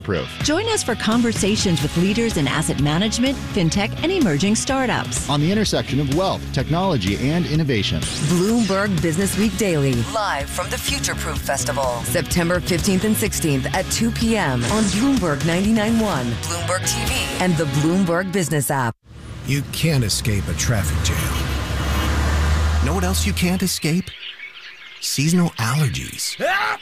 Proof. Join us for conversations with leaders in asset management, fintech, and emerging startups. On the intersection of wealth, technology, and innovation. Bloomberg Business Week Daily. Live from the Future Proof Festival. September 15th and 16th at 2 p.m. on Bloomberg 99.1, Bloomberg TV, and the Bloomberg Business app. You can't escape a traffic jam. Know what else you can't escape? Seasonal allergies.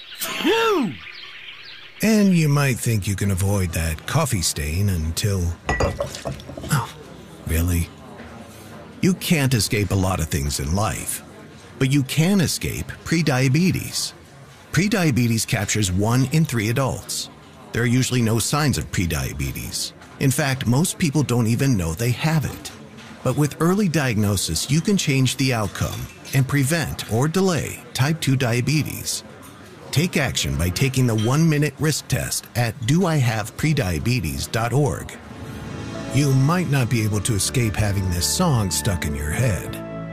And you might think you can avoid that coffee stain until... Oh, really? You can't escape a lot of things in life, but you can escape prediabetes. Prediabetes captures 1 in 3 adults. There are usually no signs of prediabetes. In fact, most people don't even know they have it. But with early diagnosis, you can change the outcome and prevent or delay type 2 diabetes. Take action by taking the 1-minute risk test at doihaveprediabetes.org. You might not be able to escape having this song stuck in your head,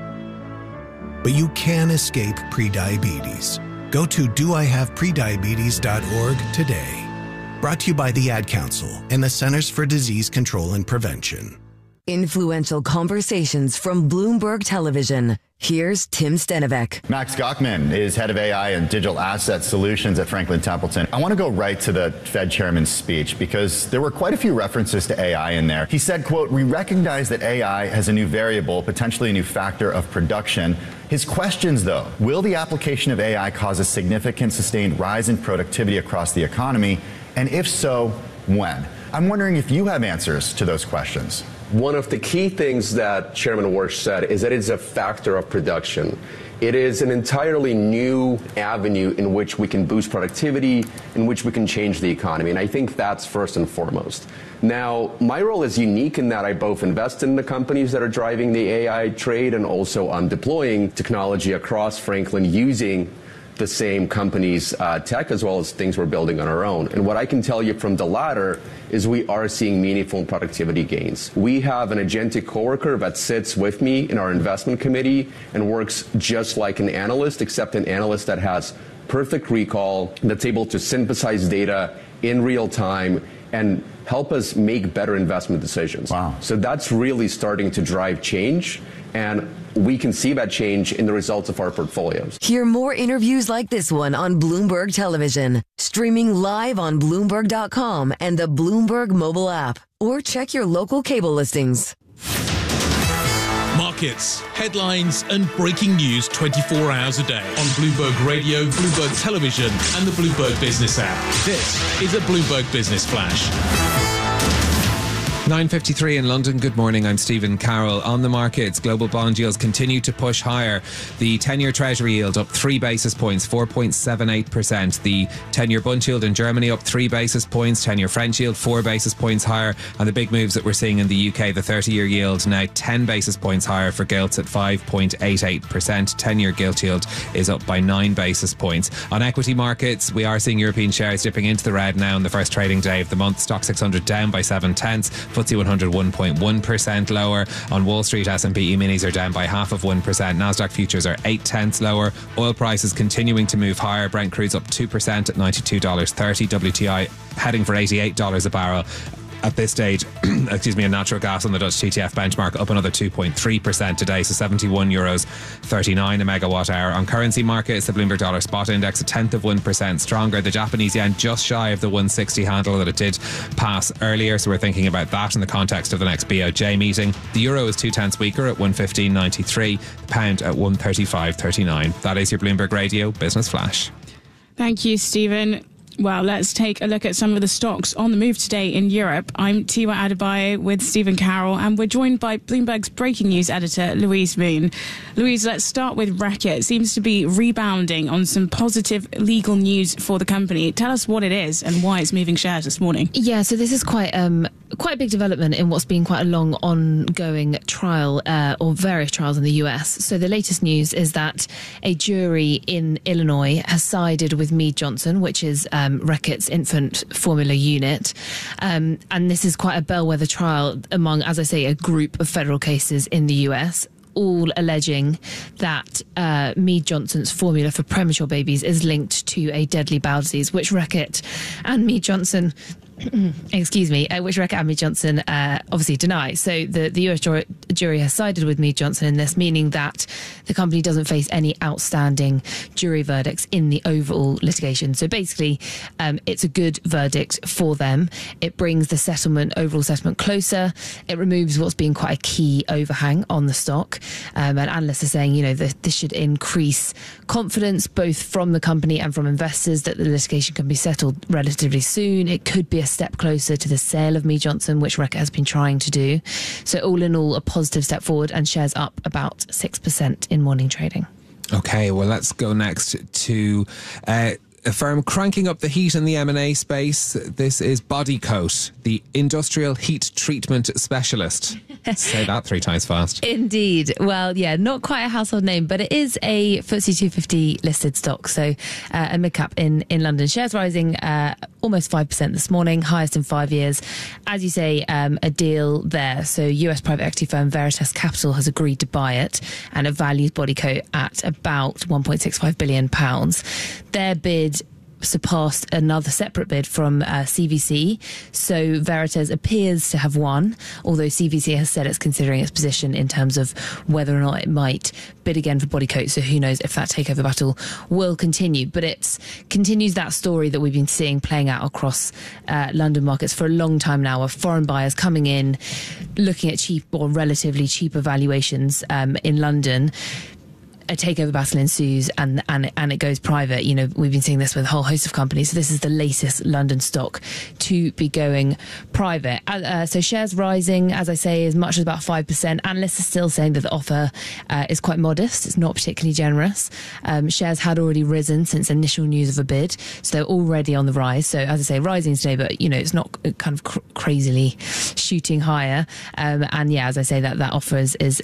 but you can escape prediabetes. Go to doihaveprediabetes.org today. Brought to you by the Ad Council and the Centers for Disease Control and Prevention. Influential conversations from Bloomberg Television. Here's Tim Stenovec. Max Gauckman is head of AI and digital asset solutions at Franklin Templeton. I want to go right to the Fed chairman's speech because there were quite a few references to AI in there. He said, quote, "We recognize that AI has a new variable, potentially a new factor of production." His questions, though, will the application of AI cause a significant sustained rise in productivity across the economy? And if so, when? I'm wondering if you have answers to those questions. One of the key things that Chairman Warsh said is that it's a factor of production. It is an entirely new avenue in which we can boost productivity, in which we can change the economy. And I think that's first and foremost. Now, my role is unique in that I both invest in the companies that are driving the AI trade and also I'm deploying technology across Franklin using the same company's tech as well as things we're building on our own. And what I can tell you from the latter is we are seeing meaningful productivity gains. We have an agentic coworker that sits with me in our investment committee and works just like an analyst, except an analyst that has perfect recall, that's able to synthesize data in real time and help us make better investment decisions. Wow. So that's really starting to drive change, and we can see that change in the results of our portfolios. Hear more interviews like this one on Bloomberg Television, streaming live on Bloomberg.com and the Bloomberg mobile app, or check your local cable listings. Markets, headlines, and breaking news 24 hours a day on Bloomberg Radio, Bloomberg Television, and the Bloomberg Business app. This is a Bloomberg Business Flash. 9:53 in London. Good morning. I'm Stephen Carroll. On the markets, global bond yields continue to push higher. The 10-year Treasury yield up 3 basis points, 4.78%. The 10-year Bund yield in Germany up 3 basis points. 10-year French yield 4 basis points higher. And the big moves that we're seeing in the UK, the 30-year yield now 10 basis points higher for gilts at 5.88%. 10-year gilt yield is up by 9 basis points. On equity markets, we are seeing European shares dipping into the red now in the first trading day of the month. Stock 600 down by 0.7. FTSE 100 1.1% lower. On Wall Street, S&P E-minis are down by 0.5%. Nasdaq futures are 0.8 lower. Oil prices continuing to move higher. Brent crude's up 2% at $92.30. WTI heading for $88 a barrel. At this stage, and natural gas on the Dutch TTF benchmark up another 2.3% today, so €71.39 a megawatt hour. On currency markets, the Bloomberg Dollar Spot Index 0.1% stronger. The Japanese yen just shy of the 160 handle that it did pass earlier, so we're thinking about that in the context of the next BOJ meeting. The euro is 0.2 weaker at 115.93, the pound at 135.39. That is your Bloomberg Radio Business Flash. Thank you, Stephen. Well, let's take a look at some of the stocks on the move today in Europe. I'm Tiwa Adebayo with Stephen Carroll, and we're joined by Bloomberg's breaking news editor, Louise Moon. Louise, let's start with Reckitt. It seems to be rebounding on some positive legal news for the company. Tell us what it is and why it's moving shares this morning. Yeah, so this is quite a big development in what's been quite a long ongoing trial, or various trials in the US. So the latest news is that a jury in Illinois has sided with Mead Johnson, which is Reckitt's infant formula unit. And this is quite a bellwether trial among, as I say, a group of federal cases in the US, all alleging that Mead Johnson's formula for premature babies is linked to a deadly bowel disease, which Reckitt and Mead Johnson excuse me, which Reckitt and Mead Johnson obviously deny. So the US jury has sided with Mead Johnson in this, meaning that the company doesn't face any outstanding jury verdicts in the overall litigation. So basically, it's a good verdict for them. It brings the overall settlement closer. It removes what's been quite a key overhang on the stock. And analysts are saying, that this should increase confidence both from the company and from investors that the litigation can be settled relatively soon. It could be a step closer to the sale of Mead Johnson, which Reckitt has been trying to do. So all in all, a positive step forward, and shares up about 6% in morning trading. Okay, well, let's go next to a firm cranking up the heat in the M&A space. This is Bodycote, the industrial heat treatment specialist. Say that 3 times fast. Indeed. Well, yeah, not quite a household name, but it is a FTSE 250 listed stock. So a mid-cap in London. Shares rising almost 5% this morning, highest in 5 years. As you say, a deal there. So US private equity firm Veritas Capital has agreed to buy it, and it values Bodycote at about £1.65 billion. Their bid surpassed another separate bid from CVC. So Veritas appears to have won, although CVC has said it's considering its position in terms of whether or not it might bid again for Bodycote. So who knows if that takeover battle will continue. But it continues that story that we've been seeing playing out across London markets for a long time now, of foreign buyers coming in, looking at cheap or relatively cheaper valuations in London. A takeover battle ensues and it goes private. We've been seeing this with a whole host of companies. So this is the latest London stock to be going private. So shares rising, as I say, as much as about 5%. Analysts are still saying that the offer is quite modest. It's not particularly generous. Shares had already risen since initial news of a bid. So they're already on the rise. So as I say, rising today, but it's not kind of crazily shooting higher. And yeah, as I say, that offer is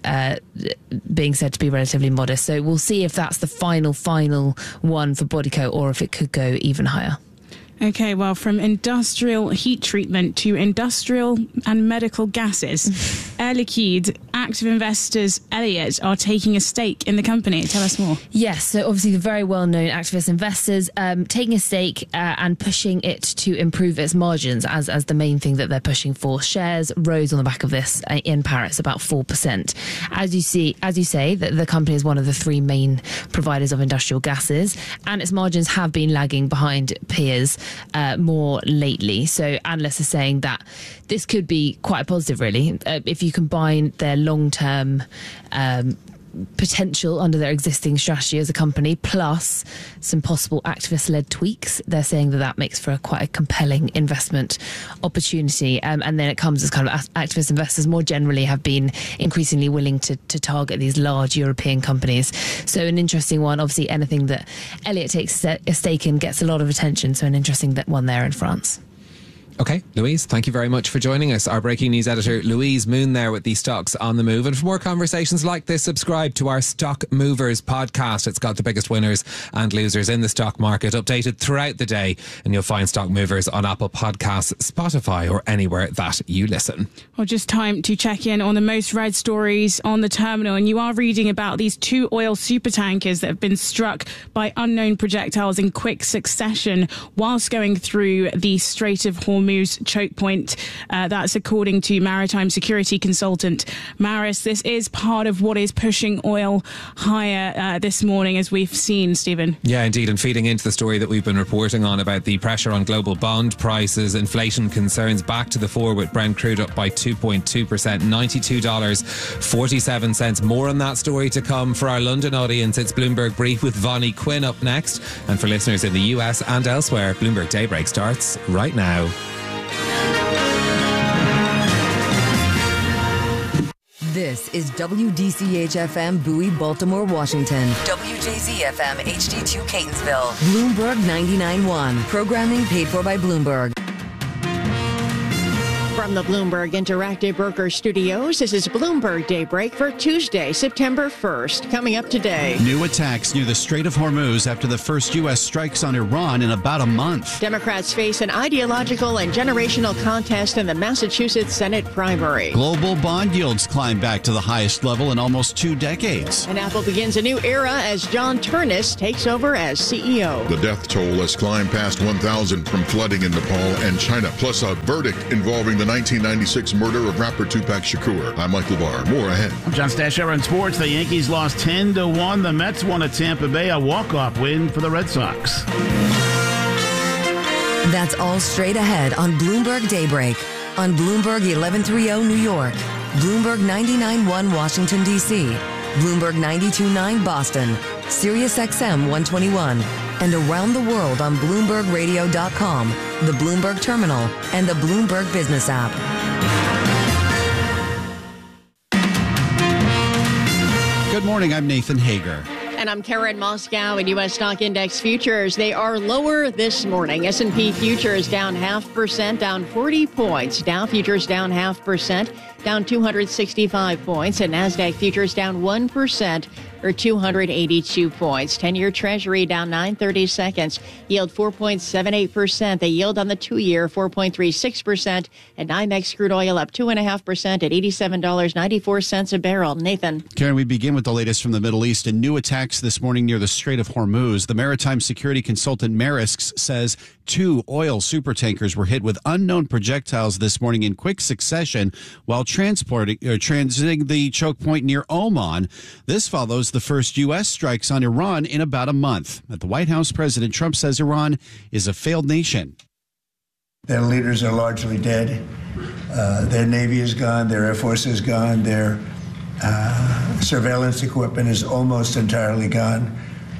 being said to be relatively modest. So we'll see if that's the final one for Bodycote, or if it could go even higher. Okay, well, from industrial heat treatment to industrial and medical gases, Air Liquide active investors Elliott are taking a stake in the company. Tell us more. Yes, so obviously the very well-known activist investors taking a stake and pushing it to improve its margins as the main thing that they're pushing for. Shares rose on the back of this in Paris, about 4%. As you say, that the company is one of the 3 main providers of industrial gases, and its margins have been lagging behind peers more lately. So analysts are saying that this could be quite positive, really, if you combine their long-term potential under their existing strategy as a company, plus some possible activist-led tweaks. They're saying that makes for quite a compelling investment opportunity. And then it comes as kind of activist investors more generally have been increasingly willing to target these large European companies. So an interesting one. Obviously, anything that Elliott takes a stake in gets a lot of attention. So an interesting one there in France. Okay, Louise, thank you very much for joining us. Our breaking news editor, Louise Moon, there with the stocks on the move. And for more conversations like this, subscribe to our Stock Movers podcast. It's got the biggest winners and losers in the stock market updated throughout the day. And you'll find Stock Movers on Apple Podcasts, Spotify, or anywhere that you listen. Well, just time to check in on the most read stories on the terminal. And you are reading about these 2 oil supertankers that have been struck by unknown projectiles in quick succession whilst going through the Strait of Hormuz choke point. That's according to maritime security consultant Maris. This is part of what is pushing oil higher this morning, as we've seen, Stephen. Yeah, indeed, and feeding into the story that we've been reporting on about the pressure on global bond prices, inflation concerns back to the fore with Brent crude up by 2.2%, $92.47. More on that story to come. For our London audience, it's Bloomberg Brief with Vonnie Quinn up next. And for listeners in the US and elsewhere, Bloomberg Daybreak starts right now. This is WDCH-FM Bowie, Baltimore, Washington. WJZ-FM HD2 Catonsville. Bloomberg 99.1. Programming paid for by Bloomberg. From the Bloomberg Interactive Broker Studios, this is Bloomberg Daybreak for Tuesday, September 1st. Coming up today. New attacks near the Strait of Hormuz after the first U.S. strikes on Iran in about a month. Democrats face an ideological and generational contest in the Massachusetts Senate primary. Global bond yields climb back to the highest level in almost 2 decades. And Apple begins a new era as John Turnus takes over as CEO. The death toll has climbed past 1,000 from flooding in Nepal and China, plus a verdict involving the 1996 murder of rapper Tupac Shakur. I'm Michael Barr. More ahead. I'm John Stashower in sports. The Yankees lost 10-1. The Mets won at Tampa Bay, a walk-off win for the Red Sox. That's all straight ahead on Bloomberg Daybreak. On Bloomberg 1130 New York, Bloomberg 99.1 Washington, D.C., Bloomberg 92.9 Boston, Sirius XM 121, and around the world on BloombergRadio.com, the Bloomberg Terminal, and the Bloomberg Business app. Good morning, I'm Nathan Hager. And I'm Karen Moscow. In U.S. stock index futures, they are lower this morning. S&P futures down 0.5%, down 40 points. Dow futures down 0.5%, down 265 points. And NASDAQ futures down 1%, or 282 points. 10-year Treasury down 9/32, yield 4.78%. The yield on the 2-year 4.36%. And NYMEX crude oil up 2.5% at $87.94 a barrel. Nathan. Karen, we begin with the latest from the Middle East and new attacks this morning near the Strait of Hormuz. The maritime security consultant Maersk says 2 oil supertankers were hit with unknown projectiles this morning in quick succession while transiting the choke point near Oman. This follows the first U.S. strikes on Iran in about a month. At the White House, President Trump says Iran is a failed nation. Their leaders are largely dead. Their Navy is gone. Their Air Force is gone. Their surveillance equipment is almost entirely gone.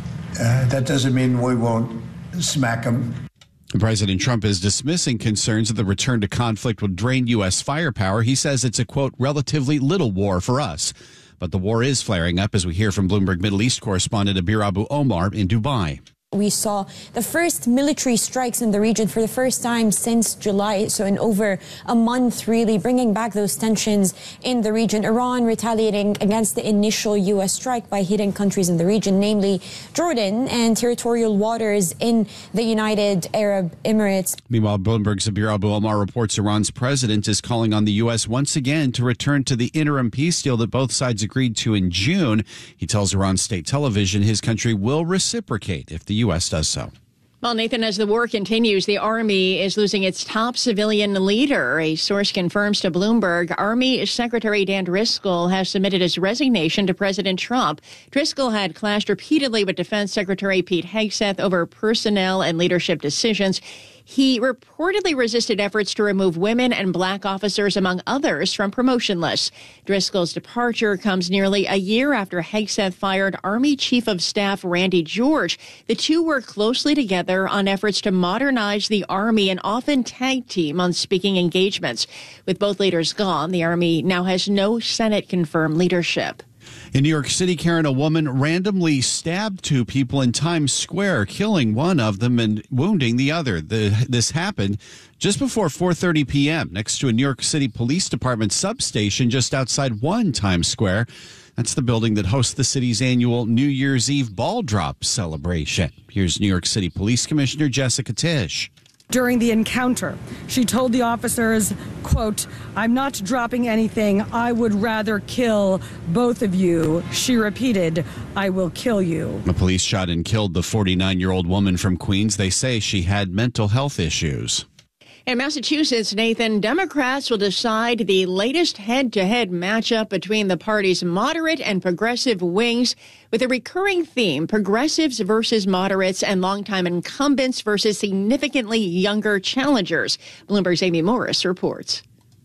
That doesn't mean we won't smack them. President Trump is dismissing concerns that the return to conflict would drain U.S. firepower. He says it's a, quote, relatively little war for us. But the war is flaring up, as we hear from Bloomberg Middle East correspondent Abir Abu Omar in Dubai. We saw the first military strikes in the region for the first time since July, so in over a month, really bringing back those tensions in the region. Iran retaliating against the initial U.S. strike by hitting countries in the region, namely Jordan and territorial waters in the United Arab Emirates. Meanwhile, Bloomberg's Abir Abu Omar reports Iran's president is calling on the U.S. once again to return to the interim peace deal that both sides agreed to in June. He tells Iran state television his country will reciprocate if the U.S. does so. Well, Nathan, as the war continues, the Army is losing its top civilian leader. A source confirms to Bloomberg Army Secretary Dan Driscoll has submitted his resignation to President Trump. Driscoll had clashed repeatedly with Defense Secretary Pete Hegseth over personnel and leadership decisions. He reportedly resisted efforts to remove women and black officers, among others, from promotion lists. Driscoll's departure comes nearly a year after Hegseth fired Army Chief of Staff Randy George. The two worked closely together on efforts to modernize the Army and often tag team on speaking engagements. With both leaders gone, the Army now has no Senate-confirmed leadership. In New York City, Karen, a woman randomly stabbed 2 people in Times Square, killing one of them and wounding the other. This happened just before 4:30 p.m. next to a New York City Police Department substation just outside 1 Times Square. That's the building that hosts the city's annual New Year's Eve ball drop celebration. Here's New York City Police Commissioner Jessica Tisch. During the encounter, she told the officers, quote, "I'm not dropping anything. I would rather kill both of you." She repeated, "I will kill you." The police shot and killed the 49-year-old woman from Queens. They say she had mental health issues. In Massachusetts, Nathan, Democrats will decide the latest head-to-head matchup between the party's moderate and progressive wings, with a recurring theme: progressives versus moderates and longtime incumbents versus significantly younger challengers. Bloomberg's Amy Morris reports.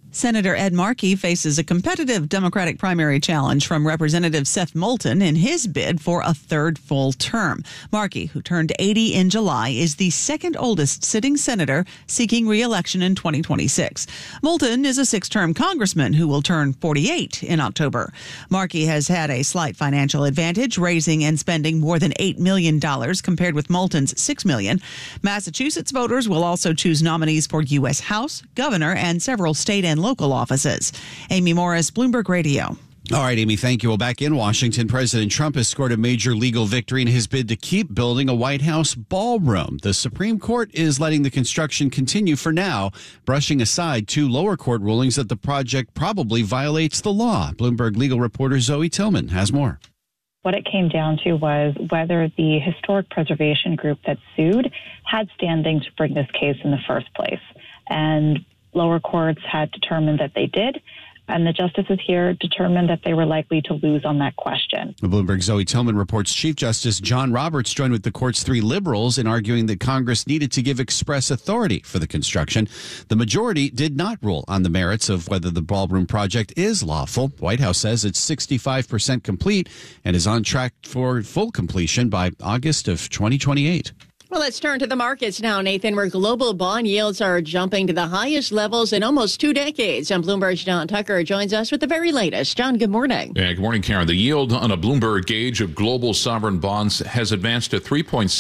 Senator Ed Markey faces a competitive Democratic primary challenge from Representative Seth Moulton in his bid for a third full term. Markey, who turned 80 in July, is the second oldest sitting senator seeking re-election in 2026. Moulton is a six-term congressman who will turn 48 in October. Markey has had a slight financial advantage, raising and spending more than $8 million compared with Moulton's $6 million. Massachusetts voters will also choose nominees for U.S. House, governor, and several state and local offices. Amy Morris, Bloomberg Radio. All right, Amy, thank you. Well, back in Washington, President Trump has scored a major legal victory in his bid to keep building a White House ballroom. The Supreme Court is letting the construction continue for now, brushing aside two lower court rulings that the project probably violates the law. Bloomberg legal reporter Zoe Tillman has more. What it came down to was whether the historic preservation group that sued had standing to bring this case in the first place. And lower courts had determined that they did, and the justices here determined that they were likely to lose on that question. Bloomberg's Zoe Tillman reports Chief Justice John Roberts joined with the court's three liberals in arguing that Congress needed to give express authority for the construction. The majority did not rule on the merits of whether the ballroom project is lawful. White House says it's 65% complete and is on track for full completion by August of 2028. Well, let's turn to the markets now, Nathan, where global bond yields are jumping to the highest levels in almost 2 decades. And Bloomberg's John Tucker joins us with the very latest. John, good morning. Yeah, good morning, Karen. The yield on a Bloomberg gauge of global sovereign bonds has advanced to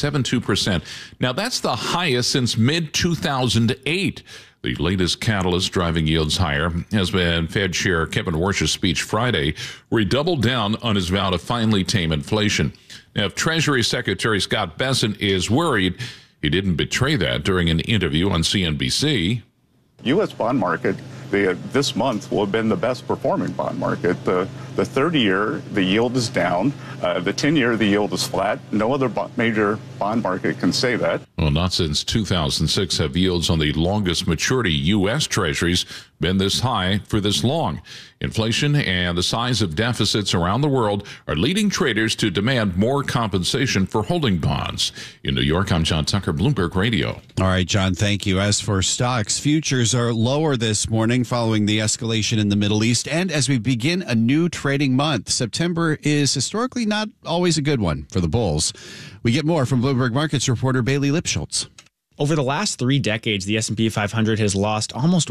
3.72%. Now, that's the highest since mid-2008. The latest catalyst driving yields higher has been Fed Chair Kevin Warsh's speech Friday, where he doubled down on his vow to finally tame inflation. Now, if Treasury Secretary Scott Bessent is worried, he didn't betray that during an interview on CNBC. U.S. bond market this month will have been the best performing bond market. The 30-year, the yield is down. The 10-year, the yield is flat. No other major bond market can say that. Well, not since 2006 have yields on the longest maturity U.S. Treasuries been this high for this long. Inflation and the size of deficits around the world are leading traders to demand more compensation for holding bonds. In New York, I'm John Tucker, Bloomberg Radio. All right, John, thank you. As for stocks, futures are lower this morning following the escalation in the Middle East. And as we begin a new trading month, September is historically not always a good one for the bulls. We get more from Bloomberg Markets reporter Bailey Lipschultz. Over the last 3 decades, the S&P 500 has lost almost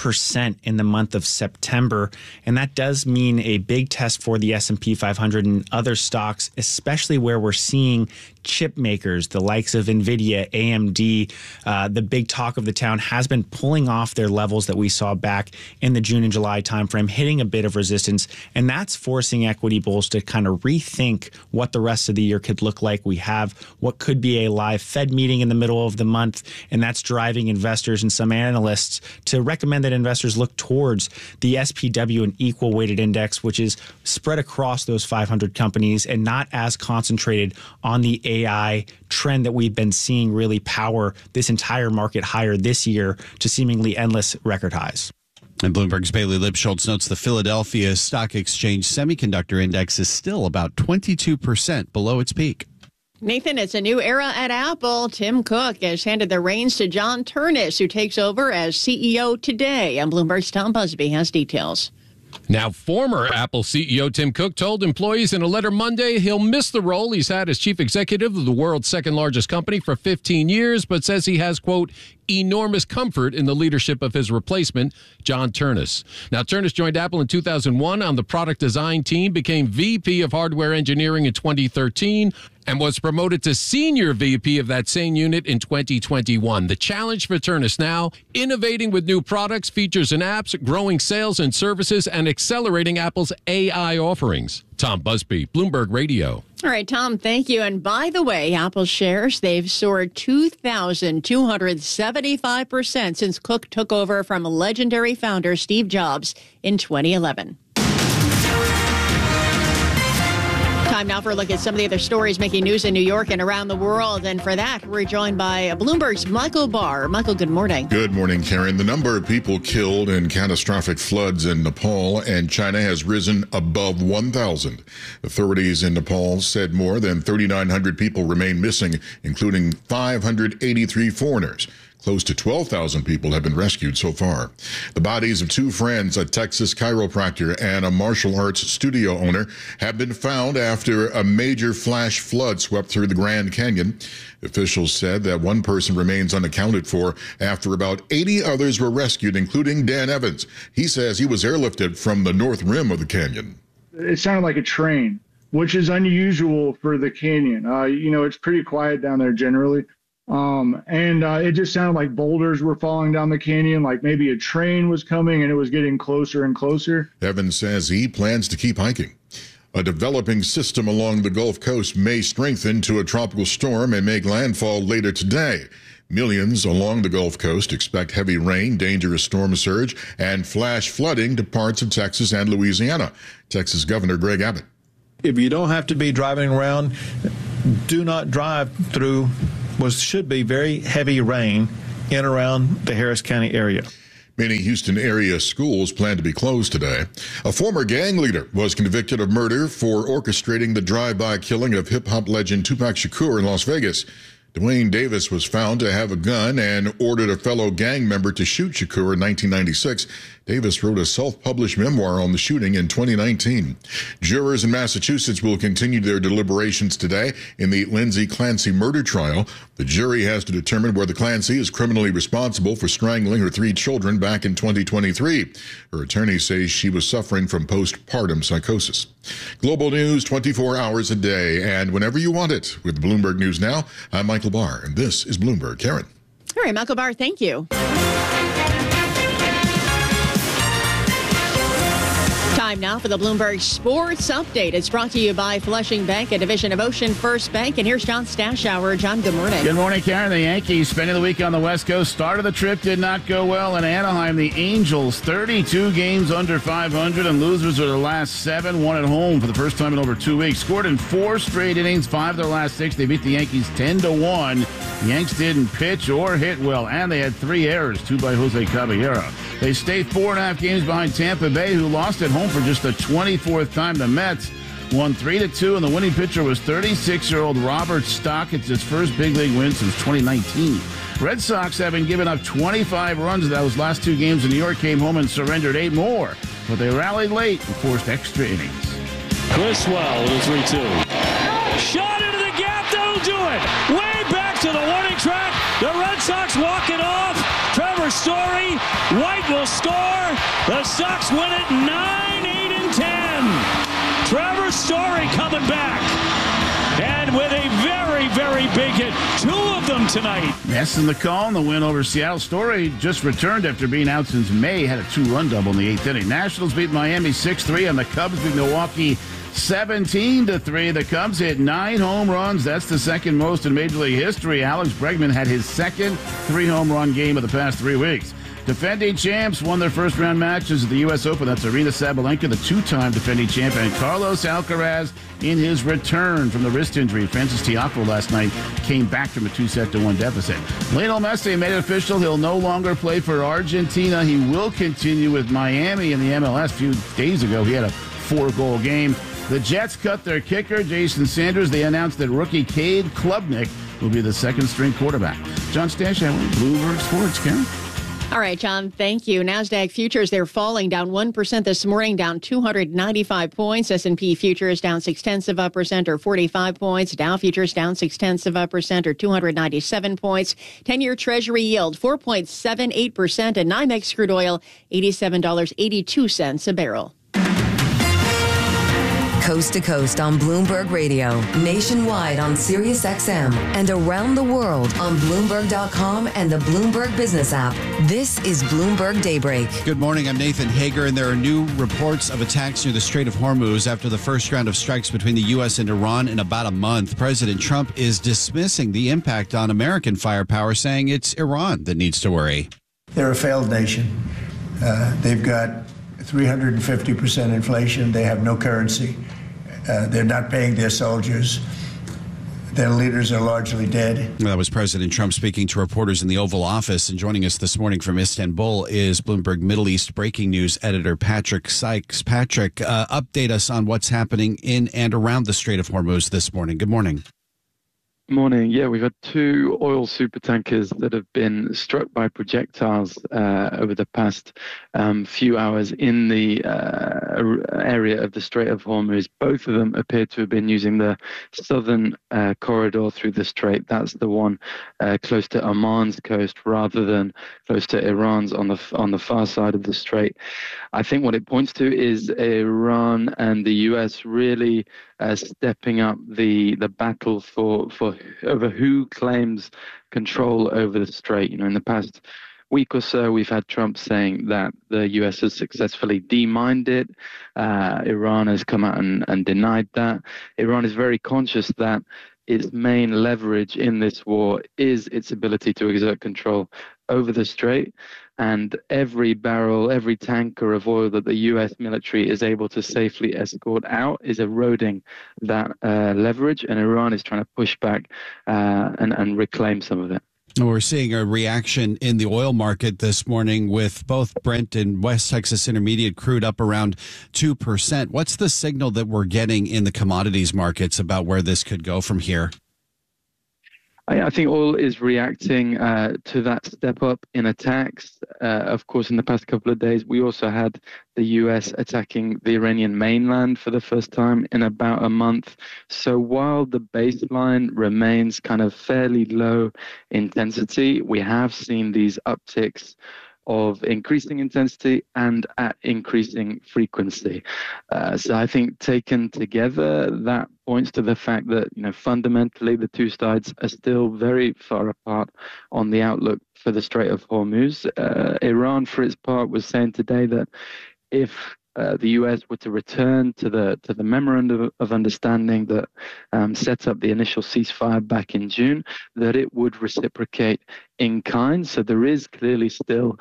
1% in the month of September, and that does mean a big test for the S&P 500 and other stocks, especially where we're seeing chip makers, the likes of NVIDIA, AMD, the big talk of the town has been pulling off their levels that we saw back in the June and July timeframe, hitting a bit of resistance, and that's forcing equity bulls to kind of rethink what the rest of the year could look like. We have what could be a live Fed meeting in the middle of the month, and that's driving investors and some analysts to recommend that investors look towards the SPW, an equal weighted index, which is spread across those 500 companies and not as concentrated on the AI trend that we've been seeing really power this entire market higher this year to seemingly endless record highs. And Bloomberg's Bailey Lipschultz notes the Philadelphia Stock Exchange Semiconductor Index is still about 22% below its peak. Nathan, it's a new era at Apple. Tim Cook has handed the reins to John Ternus, who takes over as CEO today. And Bloomberg's Tom Busby has details. Now, former Apple CEO Tim Cook told employees in a letter Monday he'll miss the role he's had as chief executive of the world's second largest company for 15 years, but says he has, quote, enormous comfort in the leadership of his replacement, John Ternus. Now, Ternus joined Apple in 2001 on the product design team, became VP of hardware engineering in 2013, and was promoted to senior VP of that same unit in 2021. The challenge for Ternus now, innovating with new products, features, and apps, growing sales and services, and accelerating Apple's AI offerings. Tom Busby, Bloomberg Radio. All right, Tom, thank you. And by the way, Apple shares, they've soared 2,275% since Cook took over from legendary founder Steve Jobs in 2011. Time now for a look at some of the other stories making news in New York and around the world. And for that, we're joined by Bloomberg's Michael Barr. Michael, good morning. Good morning, Karen. The number of people killed in catastrophic floods in Nepal and China has risen above 1,000. Authorities in Nepal said more than 3,900 people remain missing, including 583 foreigners. Close to 12,000 people have been rescued so far. The bodies of two friends, a Texas chiropractor and a martial arts studio owner, have been found after a major flash flood swept through the Grand Canyon. Officials said that one person remains unaccounted for after about 80 others were rescued, including Dan Evans. He says he was airlifted from the north rim of the canyon. It sounded like a train, which is unusual for the canyon. It's pretty quiet down there generally. It just sounded like boulders were falling down the canyon, like maybe a train was coming and it was getting closer and closer. Evans says he plans to keep hiking. A developing system along the Gulf Coast may strengthen to a tropical storm and make landfall later today. Millions along the Gulf Coast expect heavy rain, dangerous storm surge, and flash flooding to parts of Texas and Louisiana. Texas Governor Greg Abbott. If you don't have to be driving around, do not drive through what should be very heavy rain in around the Harris County area. Many Houston area schools plan to be closed today. A former gang leader was convicted of murder for orchestrating the drive-by killing of hip-hop legend Tupac Shakur in Las Vegas. Dwayne Davis was found to have a gun and ordered a fellow gang member to shoot Shakur in 1996. Davis wrote a self-published memoir on the shooting in 2019. Jurors in Massachusetts will continue their deliberations today in the Lindsay Clancy murder trial. The jury has to determine whether Clancy is criminally responsible for strangling her 3 children back in 2023. Her attorney says she was suffering from postpartum psychosis. Global news 24 hours a day and whenever you want it. With Bloomberg News Now, I'm Michael Barr, and this is Bloomberg. Karen. All right, Michael Barr, thank you. Time now for the Bloomberg Sports Update. It's brought to you by Flushing Bank, a division of Ocean First Bank. And here's John Stashower. John, good morning. Good morning, Karen. The Yankees spending the week on the West Coast. Start of the trip did not go well in Anaheim. The Angels, 32 games under 500, and losers are the last 7, one at home for the first time in over 2 weeks. Scored in 4 straight innings, 5 of their last 6. They beat the Yankees 10-1. The Yanks didn't pitch or hit well, and they had 3 errors, 2 by Jose Caballero. They stay 4.5 games behind Tampa Bay, who lost at home for just the 24th time. The Mets won 3-2, and the winning pitcher was 36-year-old Robert Stock. It's his first big league win since 2019. Red Sox, having given up 25 runs in those last 2 games in New York, came home and surrendered 8 more, but they rallied late and forced extra innings. Criswell with a 3-2. Shot into the gap, that'll do it. Way back to the warning track. The Red Sox walk it off. Trevor Story, White will score. The Sox win it 9-8-10. Trevor Story coming back. And with a very, very big hit. 2 of them tonight. Mets in the call in the win over Seattle. Story just returned after being out since May. Had a 2-run double in the 8th inning. Nationals beat Miami 6-3, and the Cubs beat Milwaukee 17-3. The Cubs hit 9 home runs. That's the second most in Major League history. Alex Bregman had his second 3-home run game of the past 3 weeks. Defending champs won their first-round matches at the U.S. Open. That's Arena Sabalenka, the 2-time defending champ, and Carlos Alcaraz in his return from the wrist injury. Francis Tiafoe last night came back from a 2-1 deficit. Lionel Messi made it official. He'll no longer play for Argentina. He will continue with Miami in the MLS. A few days ago, he had a 4-goal game. The Jets cut their kicker, Jason Sanders. They announced that rookie Cade Klubnik will be the second-string quarterback. John Stashower, Bloomberg Sports. Karen? All right, John, thank you. NASDAQ futures, they're falling down 1% this morning, down 295 points. S&P futures down 0.6% or 45 points. Dow futures down 0.6% or 297 points. 10-year Treasury yield 4.78%, and NYMEX crude oil $87.82 a barrel. Coast to coast on Bloomberg Radio, nationwide on Sirius XM, and around the world on Bloomberg.com and the Bloomberg Business app. This is Bloomberg Daybreak. Good morning. I'm Nathan Hager, and there are new reports of attacks near the Strait of Hormuz after the first round of strikes between the U.S. and Iran in about a month. President Trump is dismissing the impact on American firepower, saying it's Iran that needs to worry. They're a failed nation. They've got 350% inflation. They have no currency. They're not paying their soldiers. Their leaders are largely dead. That was President Trump speaking to reporters in the Oval Office. And joining us this morning from Istanbul is Bloomberg Middle East breaking news editor Patrick Sykes. Patrick, update us on what's happening in and around the Strait of Hormuz this morning. Good morning. Morning. Yeah, we've had 2 oil supertankers that have been struck by projectiles over the past few hours in the area of the Strait of Hormuz. Both of them appear to have been using the southern corridor through the strait. That's the one close to Oman's coast rather than close to Iran's on the far side of the strait. I think what it points to is Iran and the US really stepping up the battle over who claims control over the strait. In the past week or so, we've had Trump saying that the US has successfully demined it. Iran has come out and denied that. Iran is very conscious that its main leverage in this war is its ability to exert control over the strait. And every barrel, every tanker of oil that the US military is able to safely escort out is eroding that leverage. And Iran is trying to push back and reclaim some of it. We're seeing a reaction in the oil market this morning with both Brent and West Texas Intermediate crude up around 2%. What's the signal that we're getting in the commodities markets about where this could go from here? I think oil is reacting to that step up in attacks. Of course, in the past couple of days, we also had the US attacking the Iranian mainland for the first time in about a month. So while the baseline remains kind of fairly low intensity, we have seen these upticks of increasing intensity and at increasing frequency. So I think taken together, that points to the fact that, fundamentally the two sides are still very far apart on the outlook for the Strait of Hormuz. Iran, for its part, was saying today that if the US were to return to the memorandum of understanding that set up the initial ceasefire back in June, that it would reciprocate in kind. So there is clearly still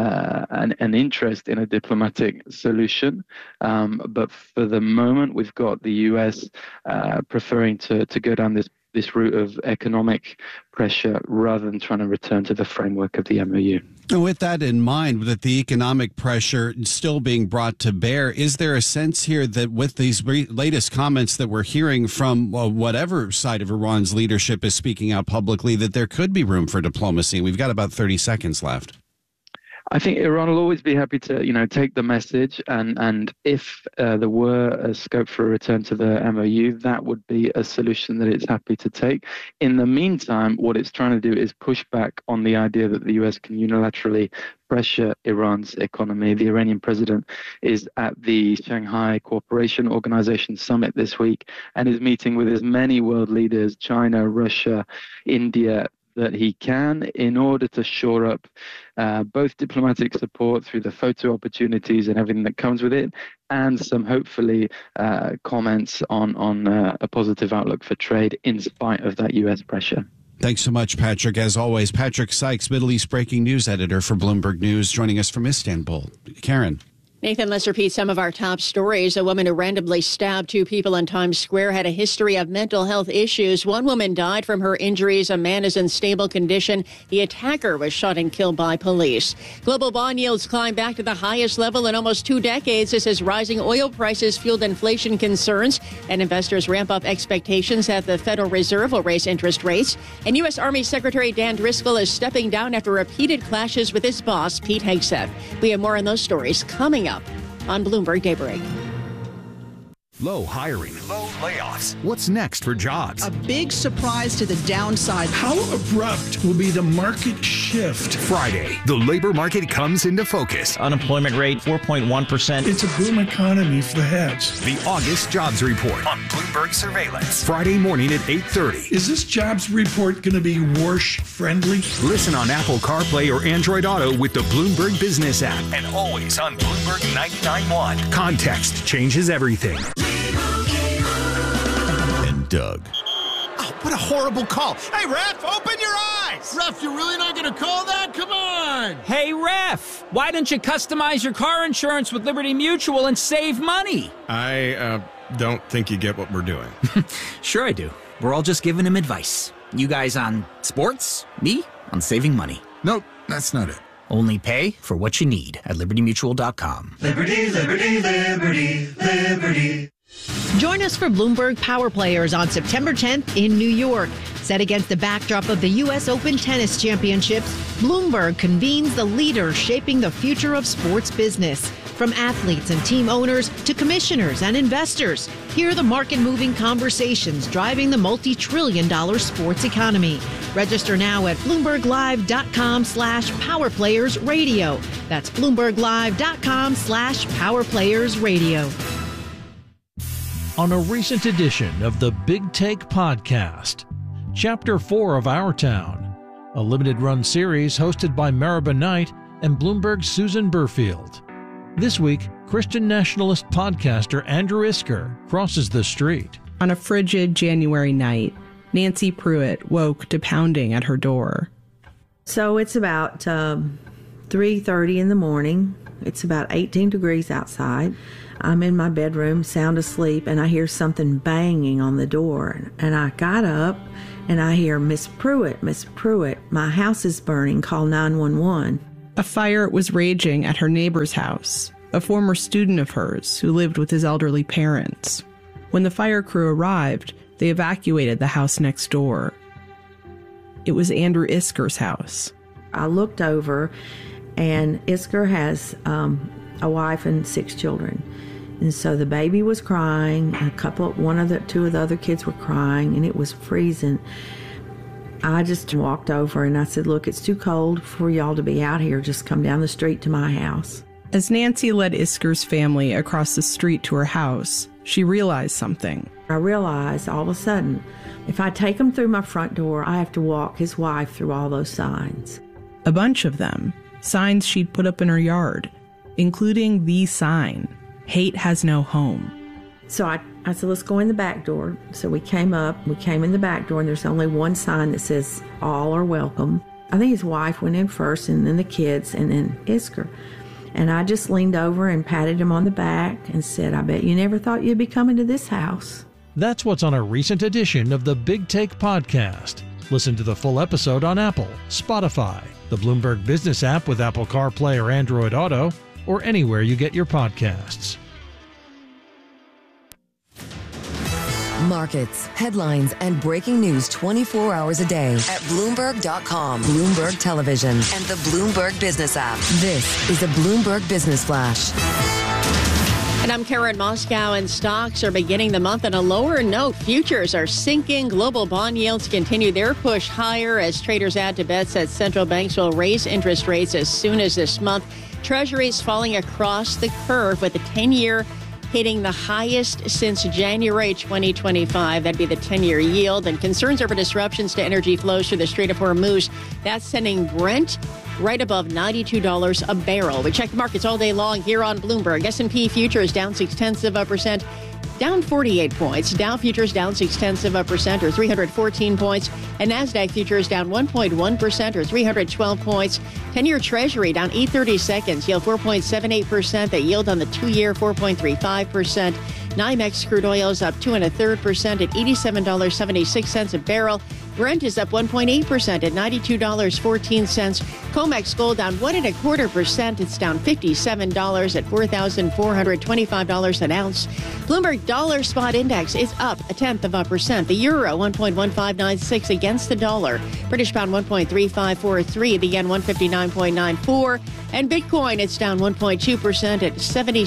an interest in a diplomatic solution. But for the moment, we've got the US preferring to go down this route of economic pressure rather than trying to return to the framework of the MOU. And with that in mind, that the economic pressure still being brought to bear, is there a sense here that with these latest comments that we're hearing from whatever side of Iran's leadership is speaking out publicly, that there could be room for diplomacy? We've got about 30 seconds left. I think Iran will always be happy to, take the message, and if there were a scope for a return to the MOU, that would be a solution that it's happy to take. In the meantime, what it's trying to do is push back on the idea that the US can unilaterally pressure Iran's economy. The Iranian president is at the Shanghai Cooperation Organization Summit this week and is meeting with as many world leaders, China, Russia, India, that he can, in order to shore up both diplomatic support through the photo opportunities and everything that comes with it, and some hopefully comments on a positive outlook for trade in spite of that US pressure. Thanks so much, Patrick. As always, Patrick Sykes, Middle East breaking news editor for Bloomberg News, joining us from Istanbul. Karen. Nathan, let's repeat some of our top stories. A woman who randomly stabbed 2 people in Times Square had a history of mental health issues. One woman died from her injuries. A man is in stable condition. The attacker was shot and killed by police. Global bond yields climbed back to the highest level in almost 2 decades. This as rising oil prices fueled inflation concerns, and investors ramp up expectations that the Federal Reserve will raise interest rates. And U.S. Army Secretary Dan Driscoll is stepping down after repeated clashes with his boss, Pete Hegseth. We have more on those stories coming up on Bloomberg Daybreak. Low hiring. Low layoffs. What's next for jobs? A big surprise to the downside. How abrupt will be the market shift? Friday, the labor market comes into focus. Unemployment rate 4.1%. It's a boom economy for the heads. The August Jobs Report on Bloomberg Surveillance. Friday morning at 8:30. Is this jobs report going to be Warsh friendly? Listen on Apple CarPlay or Android Auto with the Bloomberg Business app, and always on Bloomberg 99.1. Context changes everything. And Doug. Oh, what a horrible call. Hey, ref, open your eyes. Ref, you're really not going to call that? Come on. Hey, ref, why don't you customize your car insurance with Liberty Mutual and save money? I don't think you get what we're doing. Sure I do. We're all just giving him advice. You guys on sports, me on saving money. Nope, that's not it. Only pay for what you need at libertymutual.com. Liberty, liberty, liberty, liberty. Join us for Bloomberg Power Players on September 10th in New York. Set against the backdrop of the U.S. Open Tennis Championships, Bloomberg convenes the leaders shaping the future of sports business. From athletes and team owners to commissioners and investors, hear the market-moving conversations driving the multi-trillion-dollar sports economy. Register now at BloombergLive.com/PowerPlayersRadio. That's BloombergLive.com/PowerPlayersRadio. On a recent edition of the Big Take Podcast, Chapter 4 of Our Town, a limited-run series hosted by Maribel Knight and Bloomberg's Susan Burfield. This week, Christian nationalist podcaster Andrew Isker crosses the street. On a frigid January night, Nancy Pruitt woke to pounding at her door. So it's about 3:30 in the morning. It's about 18 degrees outside. I'm in my bedroom, sound asleep, and I hear something banging on the door. And I got up, and I hear, Miss Pruitt, my house is burning, call 911. A fire was raging at her neighbor's house, a former student of hers who lived with his elderly parents. When the fire crew arrived, they evacuated the house next door. It was Andrew Isker's house. I looked over, and Isker has a wife and 6 children. And so the baby was crying, two of the other kids were crying, and it was freezing. I just walked over and I said, look, it's too cold for y'all to be out here. Just come down the street to my house. As Nancy led Isker's family across the street to her house, she realized something. I realized all of a sudden, if I take him through my front door, I have to walk his wife through all those signs. A bunch of them, signs she'd put up in her yard, including the sign, Hate Has No Home. So I said, let's go in the back door. So we came in the back door, and there's only one sign that says, all are welcome. I think his wife went in first, and then the kids, and then Isker. And I just leaned over and patted him on the back and said, I bet you never thought you'd be coming to this house. That's what's on a recent edition of the Big Take Podcast. Listen to the full episode on Apple, Spotify, the Bloomberg Business app with Apple CarPlay or Android Auto, or anywhere you get your podcasts. Markets, headlines, and breaking news 24 hours a day at Bloomberg.com, Bloomberg Television, and the Bloomberg Business app. This is a Bloomberg Business Flash. And I'm Karen Moscow, and stocks are beginning the month on a lower note. Futures are sinking. Global bond yields continue their push higher as traders add to bets that central banks will raise interest rates as soon as this month. Treasuries falling across the curve with the 10-year hitting the highest since January 2025. That'd be the 10-year yield. And concerns over disruptions to energy flows through the Strait of Hormuz. That's sending Brent right above $92 a barrel. We check the markets all day long here on Bloomberg. S&P futures down 0.6%, down 48 points. Dow futures down 0.6% or 314 points. And NASDAQ futures down 1.1% or 312 points. 10-year Treasury down 8/32, yield 4.78%. The yield on the 2-year 4.35%. NYMEX crude oil is up 2.33% at $87.76 a barrel. Brent is up 1.8% at $92.14. COMEX gold down 1.25%. It's down $57 at $4,425 an ounce. Bloomberg Dollar Spot Index is up 0.1%. The euro 1.1596 against the dollar. British pound 1.3543. The yen 159.94. And Bitcoin, it's down 1.2% at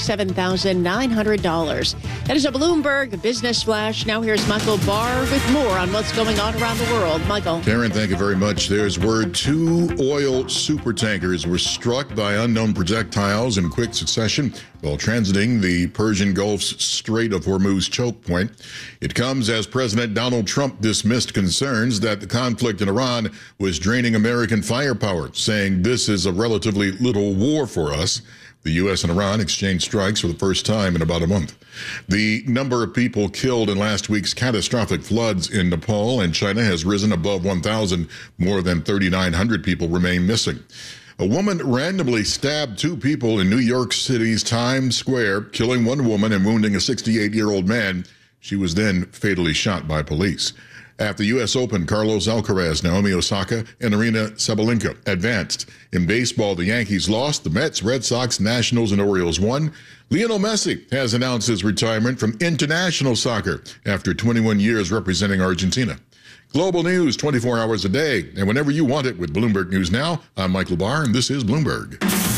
$77,900. That is a Bloomberg Business Flash. Now here's Michael Barr with more on what's going on around the world. Michael. Karen, thank you very much. There's word 2 oil supertankers were struck by unknown projectiles in quick succession while transiting the Persian Gulf's Strait of Hormuz choke point. It comes as President Donald Trump dismissed concerns that the conflict in Iran was draining American firepower, saying this is a relatively little war for us. The U.S. and Iran exchanged strikes for the first time in about a month. The number of people killed in last week's catastrophic floods in Nepal and China has risen above 1,000. More than 3,900 people remain missing. A woman randomly stabbed 2 people in New York City's Times Square, killing 1 woman and wounding a 68-year-old man. She was then fatally shot by police. At the U.S. Open, Carlos Alcaraz, Naomi Osaka, and Arina Sabalenka advanced. In baseball, the Yankees lost. The Mets, Red Sox, Nationals, and Orioles won. Lionel Messi has announced his retirement from international soccer after 21 years representing Argentina. Global news 24 hours a day, and whenever you want it with Bloomberg News Now. I'm Michael Barr, and this is Bloomberg.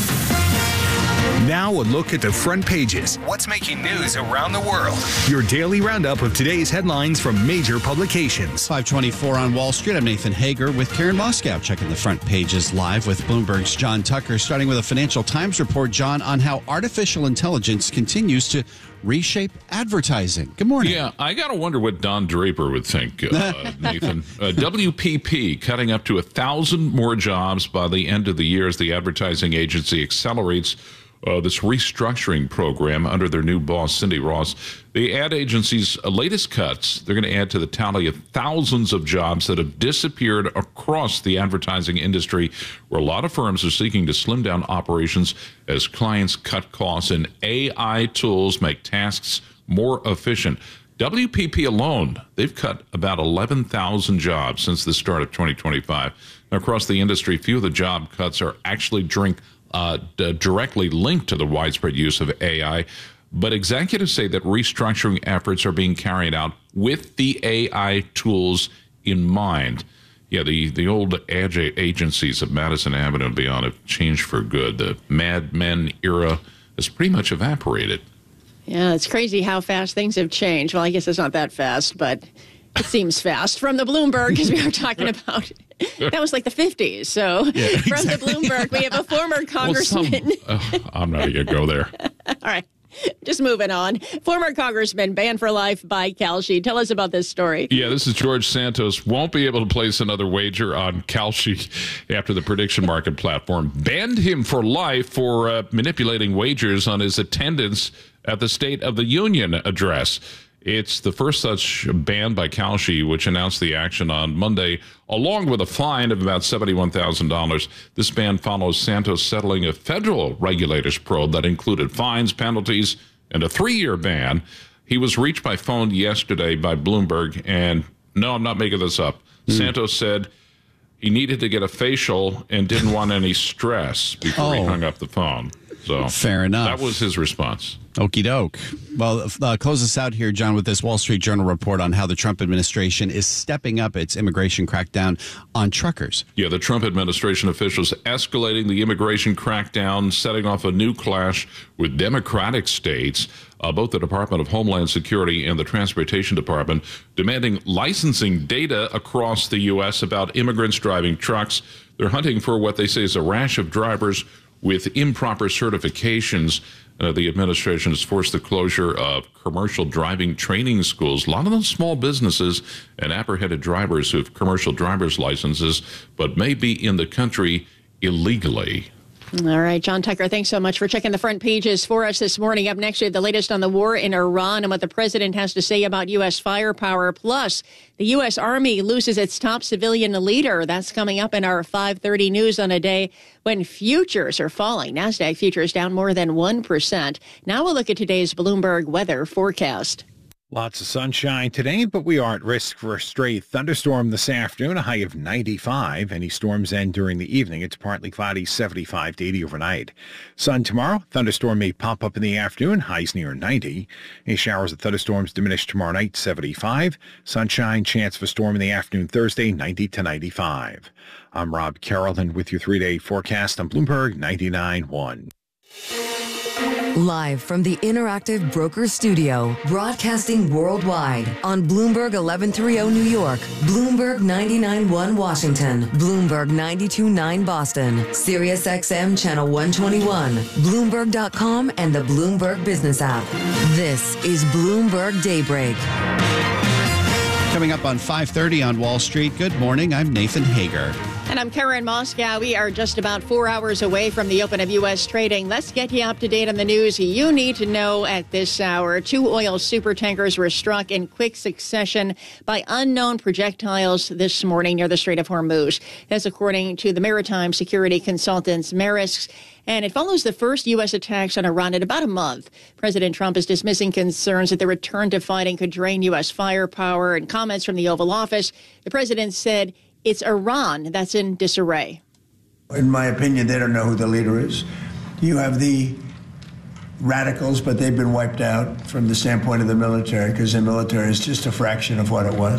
Now a look at the front pages. What's making news around the world? Your daily roundup of today's headlines from major publications. 524 on Wall Street. I'm Nathan Hager with Karen Moscow checking the front pages live with Bloomberg's John Tucker, starting with a Financial Times report, John, on how artificial intelligence continues to reshape advertising. Good morning. Yeah, I got to wonder what Don Draper would think, Nathan. WPP cutting up to 1,000 more jobs by the end of the year as the advertising agency accelerates this restructuring program under their new boss, Cindy Ross. The ad agency's latest cuts, they're going to add to the tally of thousands of jobs that have disappeared across the advertising industry, where a lot of firms are seeking to slim down operations as clients cut costs and AI tools make tasks more efficient. WPP alone, they've cut about 11,000 jobs since the start of 2025. Now, across the industry, few of the job cuts are actually directly linked to the widespread use of AI, but executives say that restructuring efforts are being carried out with the AI tools in mind. Yeah, the old ad agencies of Madison Avenue and beyond have changed for good. The Mad Men era has pretty much evaporated. Yeah, it's crazy how fast things have changed. Well, I guess it's not that fast, but it seems fast. From the Bloomberg, as we were talking about, that was like the 50s. So yeah, exactly. From the Bloomberg, we have a former congressman. I'm not going to go there. All right. Just moving on. Former congressman banned for life by Kalshi. Tell us about this story. Yeah, this is George Santos. Won't be able to place another wager on Kalshi after the prediction market platform banned him for life for manipulating wagers on his attendance at the State of the Union address. It's the first such ban by Kalshi, which announced the action on Monday, along with a fine of about $71,000. This ban follows Santos settling a federal regulators probe that included fines, penalties, and a 3-year ban. He was reached by phone yesterday by Bloomberg, and no, I'm not making this up. Santos said he needed to get a facial and didn't want any stress before he hung up the phone. So fair enough. That was his response. Okie doke. Well, close us out here, John, with this Wall Street Journal report on how the Trump administration is stepping up its immigration crackdown on truckers. Yeah, the Trump administration officials escalating the immigration crackdown, setting off a new clash with Democratic states. Both the Department of Homeland Security and the Transportation Department demanding licensing data across the U.S. about immigrants driving trucks. They're hunting for what they say is a rash of drivers with improper certifications. The administration has forced the closure of commercial driving training schools. A lot of those small businesses and apprehended drivers who have commercial driver's licenses but may be in the country illegally. All right, John Tucker, thanks so much for checking the front pages for us this morning. Up next, we have the latest on the war in Iran and what the president has to say about U.S. firepower. Plus, the U.S. Army loses its top civilian leader. That's coming up in our 5:30 news on a day when futures are falling. NASDAQ futures down more than 1%. Now we'll look at today's Bloomberg weather forecast. Lots of sunshine today, but we are at risk for a stray thunderstorm this afternoon, a high of 95. Any storms end during the evening. It's partly cloudy, 75 to 80 overnight. Sun tomorrow, thunderstorm may pop up in the afternoon, highs near 90. Any showers and thunderstorms diminish tomorrow night, 75. Sunshine, chance of a storm in the afternoon Thursday, 90 to 95. I'm Rob Carrollton with your 3-day forecast on Bloomberg 99.1. Live from the Interactive Brokers Studio, broadcasting worldwide on Bloomberg 1130 New York, Bloomberg 99.1 Washington, Bloomberg 92.9 Boston, Sirius XM Channel 121, Bloomberg.com, and the Bloomberg Business app. This is Bloomberg Daybreak. Coming up on 5:30 on Wall Street. Good morning. I'm Nathan Hager. And I'm Karen Moscow. We are just about 4 hours away from the open of U.S. trading. Let's get you up to date on the news you need to know at this hour. 2 oil supertankers were struck in quick succession by unknown projectiles this morning near the Strait of Hormuz. That's according to the maritime security consultants Maersk. And it follows the first U.S. attacks on Iran in about a month. President Trump is dismissing concerns that the return to fighting could drain U.S. firepower. In comments from the Oval Office, the president said it's Iran that's in disarray. In my opinion, they don't know who the leader is. You have the radicals, but they've been wiped out from the standpoint of the military because the military is just a fraction of what it was.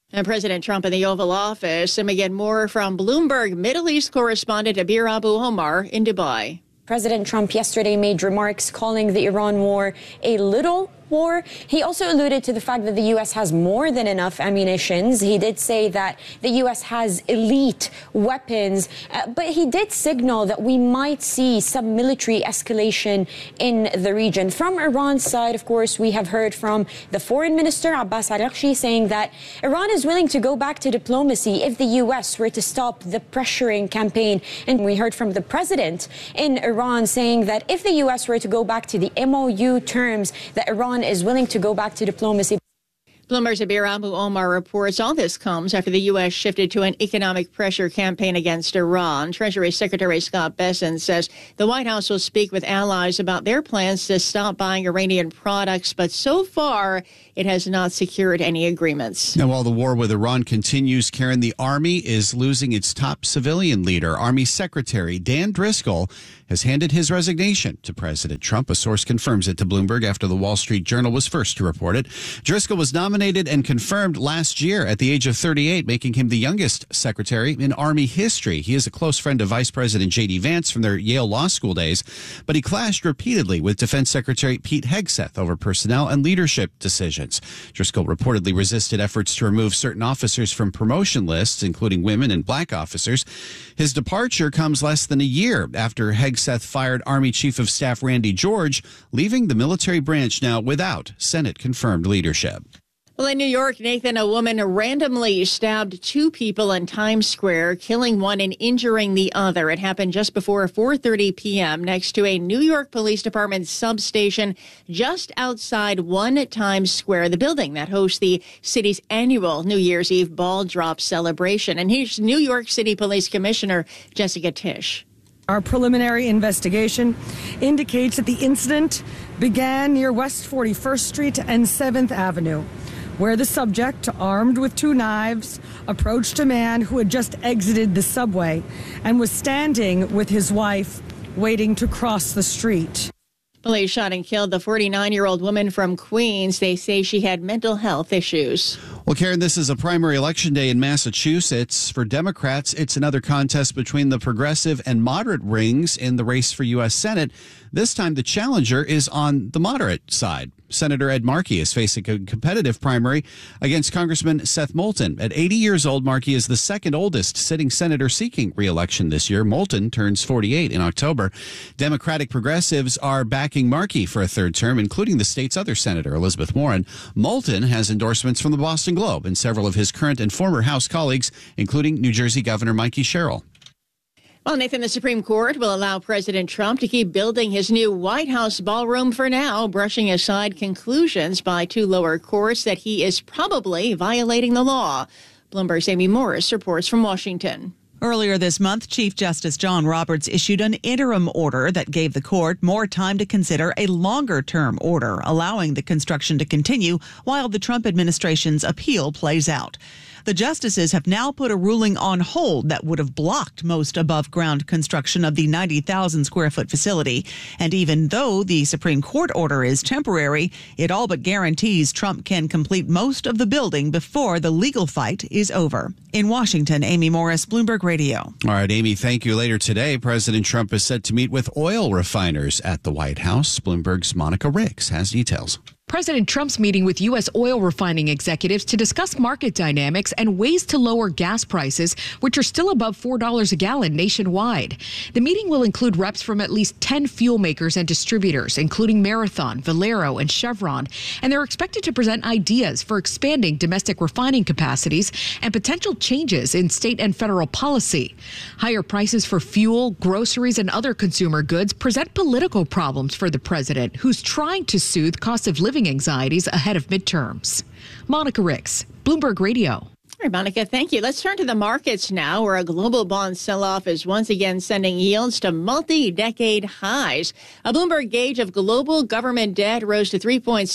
And President Trump in the Oval Office. And we get more from Bloomberg Middle East correspondent Abir Abu Omar in Dubai. President Trump yesterday made remarks calling the Iran war a little war. He also alluded to the fact that the U.S. has more than enough ammunitions. He did say that the U.S. has elite weapons, but he did signal that we might see some military escalation in the region. From Iran's side, of course, we have heard from the foreign minister, Abbas Araghchi, saying that Iran is willing to go back to diplomacy if the U.S. were to stop the pressuring campaign. And we heard from the president in Iran saying that if the U.S. were to go back to the MOU terms, that Iran is willing to go back to diplomacy. Bloomberg's Abir Abu Omar reports all this comes after the U.S. shifted to an economic pressure campaign against Iran. Treasury Secretary Scott Bessent says the White House will speak with allies about their plans to stop buying Iranian products, but so far it has not secured any agreements. Now, while the war with Iran continues, Karen, the Army is losing its top civilian leader. Army Secretary Dan Driscoll has handed his resignation to President Trump. A source confirms it to Bloomberg after the Wall Street Journal was first to report it. Driscoll was nominated and confirmed last year at the age of 38, making him the youngest secretary in Army history. He is a close friend of Vice President J.D. Vance from their Yale Law School days, but he clashed repeatedly with Defense Secretary Pete Hegseth over personnel and leadership decisions. Driscoll reportedly resisted efforts to remove certain officers from promotion lists, including women and black officers. His departure comes less than a year after Hegseth fired Army Chief of Staff Randy George, leaving the military branch now without Senate-confirmed leadership. Well, in New York, Nathan, a woman randomly stabbed two people in Times Square, killing one and injuring the other. It happened just before 4:30 p.m. next to a New York Police Department substation just outside One Times Square, the building that hosts the city's annual New Year's Eve ball drop celebration. And here's New York City Police Commissioner Jessica Tisch. Our preliminary investigation indicates that the incident began near West 41st Street and 7th Avenue, where the subject, armed with two knives, approached a man who had just exited the subway and was standing with his wife waiting to cross the street. Police shot and killed the 49-year-old woman from Queens. They say she had mental health issues. Well, Karen, this is a primary election day in Massachusetts. For Democrats, it's another contest between the progressive and moderate wings in the race for U.S. Senate. This time, the challenger is on the moderate side. Senator Ed Markey is facing a competitive primary against Congressman Seth Moulton. At 80 years old, Markey is the second oldest sitting senator seeking re-election this year. Moulton turns 48 in October. Democratic progressives are backing Markey for a third term, including the state's other senator, Elizabeth Warren. Moulton has endorsements from the Boston Globe and several of his current and former House colleagues, including New Jersey Governor Mikey Sherrill. Well, Nathan, the Supreme Court will allow President Trump to keep building his new White House ballroom for now, brushing aside conclusions by two lower courts that he is probably violating the law. Bloomberg's Amy Morris reports from Washington. Earlier this month, Chief Justice John Roberts issued an interim order that gave the court more time to consider a longer-term order, allowing the construction to continue while the Trump administration's appeal plays out. The justices have now put a ruling on hold that would have blocked most above-ground construction of the 90,000-square-foot facility. And even though the Supreme Court order is temporary, it all but guarantees Trump can complete most of the building before the legal fight is over. In Washington, Amy Morris, Bloomberg Radio. All right, Amy, thank you. Later today, President Trump is set to meet with oil refiners at the White House. Bloomberg's Monica Ricks has details. President Trump's meeting with U.S. oil refining executives to discuss market dynamics and ways to lower gas prices, which are still above $4 a gallon nationwide. The meeting will include reps from at least 10 fuel makers and distributors, including Marathon, Valero, and Chevron, and they're expected to present ideas for expanding domestic refining capacities and potential changes in state and federal policy. Higher prices for fuel, groceries, and other consumer goods present political problems for the president, who's trying to soothe cost of living anxieties ahead of midterms. Monica Ricks, Bloomberg Radio. All right, Monica, thank you. Let's turn to the markets now, where a global bond sell-off is once again sending yields to multi-decade highs. A Bloomberg gauge of global government debt rose to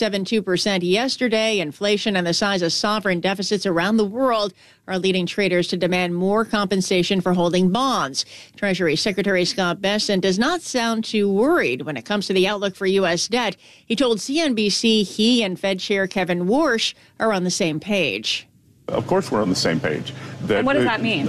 3.72% yesterday. Inflation and the size of sovereign deficits around the world are leading traders to demand more compensation for holding bonds. Treasury Secretary Scott Bessent does not sound too worried when it comes to the outlook for U.S. debt. He told CNBC he and Fed Chair Kevin Warsh are on the same page. Of course we're on the same page. And what does that mean?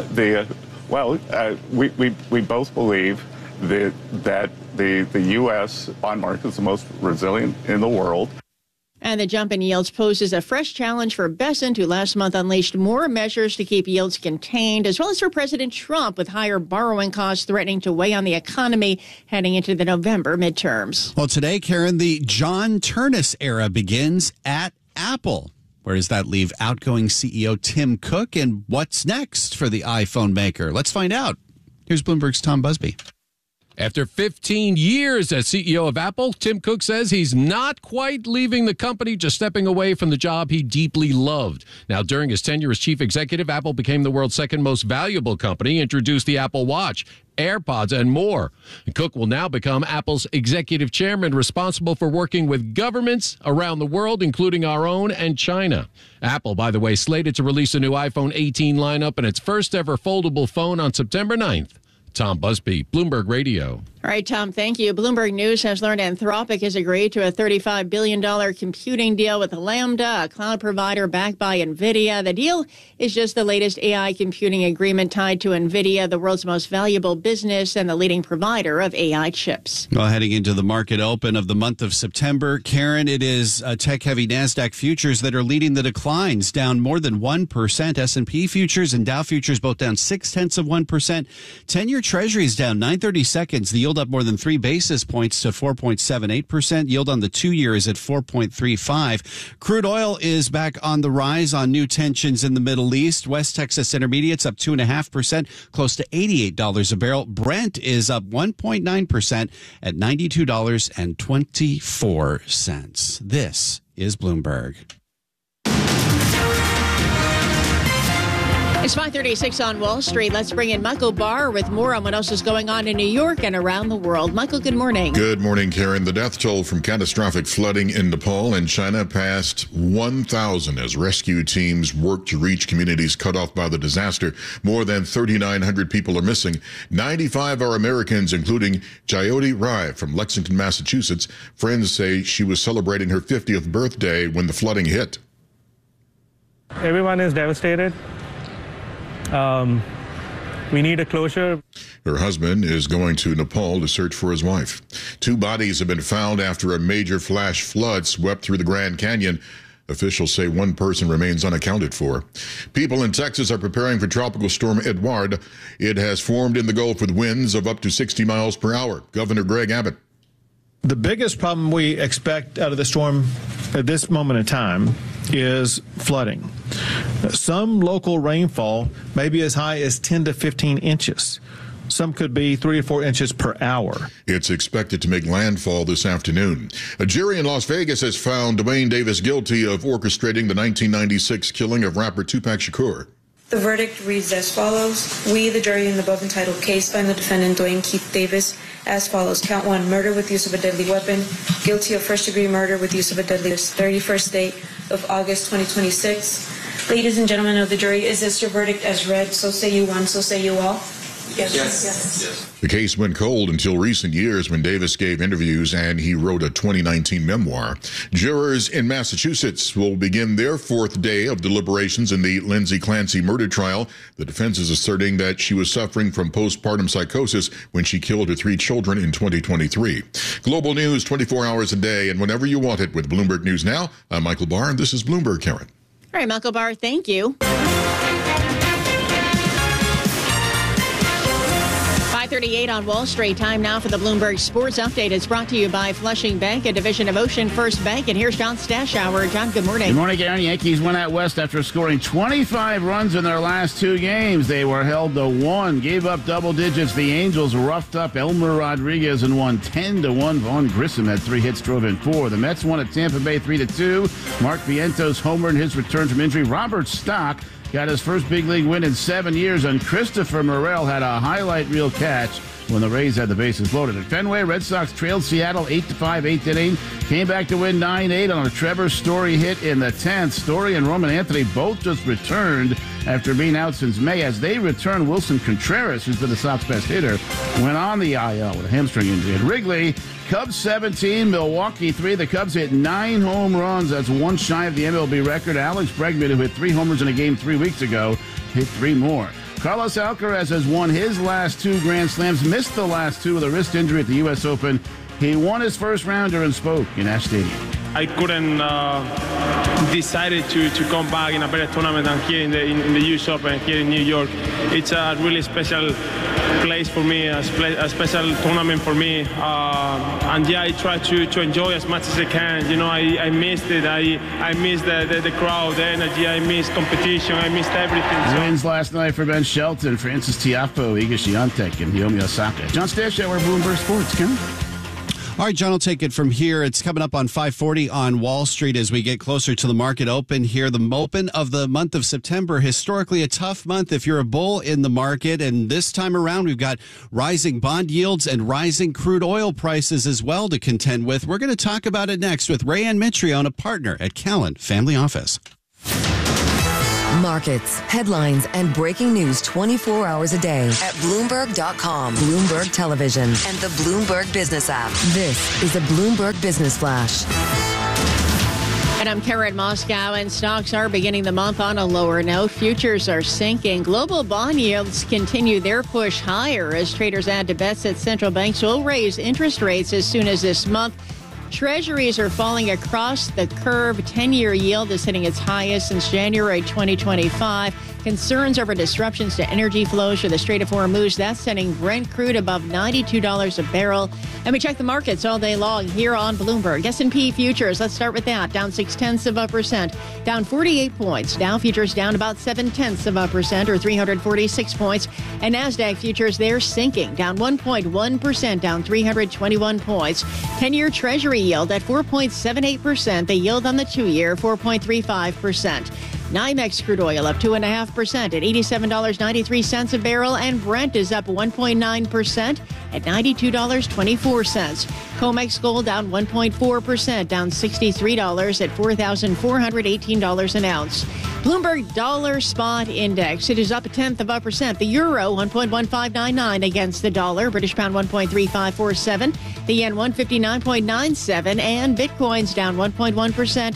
We both believe that the U.S. bond market is the most resilient in the world. And the jump in yields poses a fresh challenge for Bessent, who last month unleashed more measures to keep yields contained, as well as for President Trump, with higher borrowing costs threatening to weigh on the economy heading into the November midterms. Well, today, Karen, the John Ternus era begins at Apple. Where does that leave outgoing CEO Tim Cook, and what's next for the iPhone maker? Let's find out. Here's Bloomberg's Tom Busby. After 15 years as CEO of Apple, Tim Cook says he's not quite leaving the company, just stepping away from the job he deeply loved. Now, during his tenure as chief executive, Apple became the world's second most valuable company, introduced the Apple Watch, AirPods, and more. Cook will now become Apple's executive chairman, responsible for working with governments around the world, including our own and China. Apple, by the way, slated to release a new iPhone 18 lineup and its first ever foldable phone on September 9th. Tom Busby, Bloomberg Radio. All right, Tom, thank you. Bloomberg News has learned Anthropic has agreed to a $35 billion computing deal with Lambda, a cloud provider backed by NVIDIA. The deal is just the latest AI computing agreement tied to NVIDIA, the world's most valuable business and the leading provider of AI chips. Well, heading into the market open of the month of September, Karen, it is tech-heavy NASDAQ futures that are leading the declines, down more than 1%. S&P futures and Dow futures both down 0.6%. 10-year Treasuries down 9/30 seconds. The yield up more than 3 basis points to 4.78%. Yield on the 2-year is at 4.35. Crude oil is back on the rise on new tensions in the Middle East. West Texas Intermediate's up 2.5%, close to $88 a barrel. Brent is up 1.9% at $92.24. This is Bloomberg. It's 5:36 on Wall Street. Let's bring in Michael Barr with more on what else is going on in New York and around the world. Michael, good morning. Good morning, Karen. The death toll from catastrophic flooding in Nepal and China passed 1,000 as rescue teams work to reach communities cut off by the disaster. More than 3,900 people are missing. 95 are Americans, including Jyoti Rai from Lexington, Massachusetts. Friends say she was celebrating her 50th birthday when the flooding hit. Everyone is devastated. We need a closure. Her husband is going to Nepal to search for his wife. 2 bodies have been found after a major flash flood swept through the Grand Canyon. Officials say 1 person remains unaccounted for. People in Texas are preparing for Tropical Storm Edouard. It has formed in the Gulf with winds of up to 60 miles per hour. Governor Greg Abbott. The biggest problem we expect out of the storm at this moment in time is flooding. Some local rainfall may be as high as 10 to 15 inches. Some could be 3 or 4 inches per hour. It's expected to make landfall this afternoon. A jury in Las Vegas has found Dwayne Davis guilty of orchestrating the 1996 killing of rapper Tupac Shakur. The verdict reads as follows. We, the jury in the above entitled case, find the defendant Dwayne Keith Davis as follows. Count 1, murder with use of a deadly weapon. Guilty of first-degree murder with use of a deadly weapon. 31st date of August 2026. Ladies and gentlemen of the jury, is this your verdict as read? So say you one, so say you all. Yes. The case went cold until recent years when Davis gave interviews and he wrote a 2019 memoir. Jurors in Massachusetts will begin their 4th day of deliberations in the Lindsay Clancy murder trial. The defense is asserting that she was suffering from postpartum psychosis when she killed her 3 children in 2023. Global news 24 hours a day and whenever you want it with Bloomberg News Now. I'm Michael Barr and this is Bloomberg, Karen. All right, Michael Barr, thank you. 5:38 on Wall Street. Time now for the Bloomberg Sports Update. It's brought to you by Flushing Bank, a division of Ocean First Bank. And here's John Stashower. John, good morning. Good morning, Garen. Yankees went out west after scoring 25 runs in their last 2 games. They were held to 1, gave up double digits. The Angels roughed up Elmer Rodriguez and won 10-1. Vaughn Grissom had 3 hits, drove in 4. The Mets won at Tampa Bay 3-2. Mark Vientos homered in his return from injury. Robert Stock got his first big league win in 7 years, and Christopher Morel had a highlight reel catch when the Rays had the bases loaded. At Fenway, Red Sox trailed Seattle 8-5, 8th inning. Came back to win 9-8 on a Trevor Story hit in the 10th. Story and Roman Anthony both just returned after being out since May. As they return, Wilson Contreras, who's been the Sox best hitter, went on the IL with a hamstring injury. At Wrigley, Cubs 17, Milwaukee 3. The Cubs hit 9 home runs. That's one shy of the MLB record. Alex Bregman, who hit 3 homers in a game 3 weeks ago, hit 3 more. Carlos Alcaraz has won his last 2 Grand Slams, missed the last 2 with a wrist injury at the U.S. Open. He won his first rounder and spoke in Ash Stadium. I couldn't decided to come back in a better tournament than here in the U.S. Open here in New York. It's a really special place for me, a special tournament for me. And yeah, I try to enjoy as much as I can. You know, I missed it. I missed the crowd, the energy. I missed competition. I missed everything. Wins last night for Ben Shelton, Francis Tiafoe, Iga Swiatek, and Naomi Osaka. John Stashower, Bloomberg Sports. Ken? All right, John, will take it from here. It's coming up on 540 on Wall Street as we get closer to the market open here. The open of the month of September, historically a tough month if you're a bull in the market. And this time around, we've got rising bond yields and rising crude oil prices as well to contend with. We're going to talk about it next with Rayanne Mitrione, a partner at Callan Family Office. Markets, headlines, and breaking news 24 hours a day at Bloomberg.com, Bloomberg Television, and the Bloomberg Business app. This is a Bloomberg Business Flash. And I'm Karen Moscow, and stocks are beginning the month on a lower note. Futures are sinking. Global bond yields continue their push higher as traders add to bets that central banks will raise interest rates as soon as this month. Treasuries are falling across the curve. 10-year yield is hitting its highest since January 2025. Concerns over disruptions to energy flows through the Strait of Hormuz, that's sending Brent crude above $92 a barrel. And we check the markets all day long here on Bloomberg. S&P futures, let's start with that. Down 0.6%, down 48 points. Dow futures down about 0.7% or 346 points. And NASDAQ futures, they're sinking, down 1.1%, down 321 points. 10-year Treasury yield at 4.78%. The yield on the 2-year, 4.35%. NYMEX crude oil up 2.5% at $87.93 a barrel, and Brent is up 1.9% at $92.24. COMEX gold down 1.4%, down $63 at $4,418 an ounce. Bloomberg Dollar Spot Index, it is up 0.1%. The euro 1.1599 against the dollar. British pound 1.3547. The yen 159.97, and Bitcoin's down 1.1% at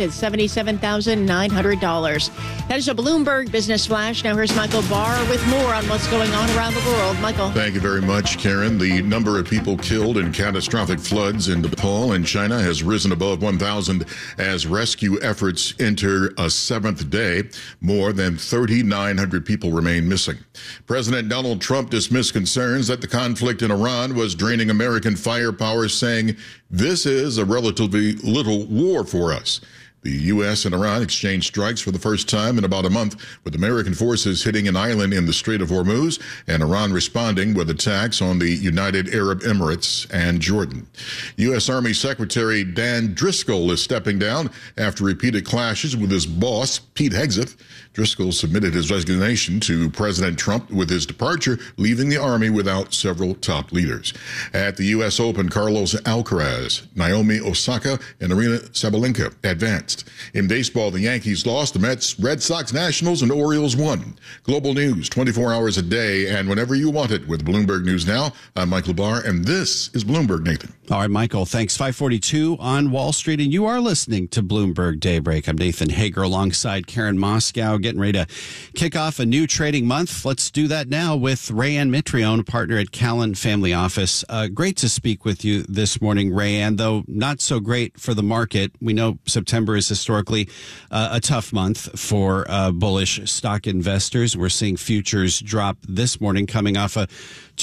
$77,900. That is a Bloomberg Business Flash. Now here's Michael Barr with more on what's going on around the world. Michael. Thank you very much, Karen. The number of people killed in catastrophic floods in Nepal and China has risen above 1,000 as rescue efforts enter a 7th day. More than 3,900 people remain missing. President Donald Trump dismissed concerns that the conflict in Iran was draining American firepower, saying, "This is a relatively little war for us." The U.S. and Iran exchanged strikes for the first time in about a month, with American forces hitting an island in the Strait of Hormuz and Iran responding with attacks on the United Arab Emirates and Jordan. U.S. Army Secretary Dan Driscoll is stepping down after repeated clashes with his boss, Pete Hegseth. Driscoll submitted his resignation to President Trump with his departure, leaving the Army without several top leaders. At the U.S. Open, Carlos Alcaraz, Naomi Osaka, and Aryna Sabalenka advanced. In baseball, the Yankees lost, the Mets, Red Sox, Nationals, and Orioles won. Global news 24 hours a day and whenever you want it with Bloomberg News Now. I'm Michael Barr, and this is Bloomberg, Nathan. All right, Michael, thanks. 542 on Wall Street, and you are listening to Bloomberg Daybreak. I'm Nathan Hager alongside Karen Moscow, getting ready to kick off a new trading month. Let's do that now with Rayanne Mitrione, partner at Callan Family Office. Great to speak with you this morning, Rayanne, though not so great for the market. We know September is historically a tough month for bullish stock investors. We're seeing futures drop this morning, coming off a